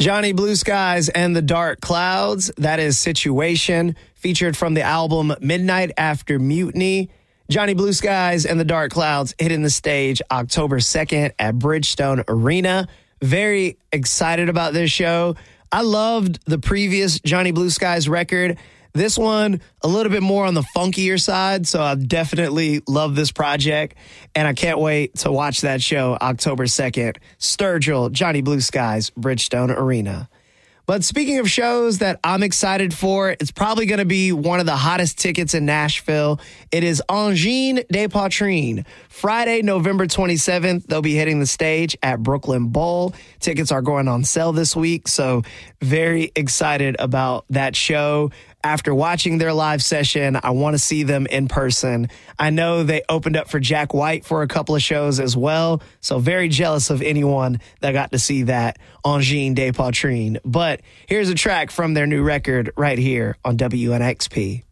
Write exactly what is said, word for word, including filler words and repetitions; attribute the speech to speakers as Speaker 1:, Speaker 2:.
Speaker 1: Johnny Blue Skies and the Dark Clouds. That is Situation, featured from the album Midnight After Mutiny. Johnny Blue Skies and the Dark Clouds hitting the stage October second at Bridgestone Arena. Very excited about this show. I loved the previous Johnny Blue Skies record. This one, a little bit more on the funkier side, so I definitely love this project, and I can't wait to watch that show October second. Sturgill, Johnny Blue Skies, Bridgestone Arena. But speaking of shows that I'm excited for, it's probably going to be one of the hottest tickets in Nashville. It is Angine de Poitrine. Friday, November twenty-seventh, they'll be hitting the stage at Brooklyn Bowl. Tickets are going on sale this week, so very excited about that show. After watching their live session, I want to see them in person. I know they opened up for Jack White for a couple of shows as well, so very jealous of anyone that got to see that, Angine de Poitrine. But here's a track from their new record right here on W N X P.